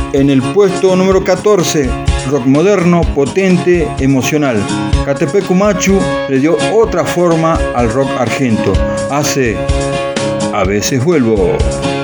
En el puesto número 14, rock moderno, potente, emocional. Catepecu Machu le dio otra forma al rock argento. Hace A veces vuelvo.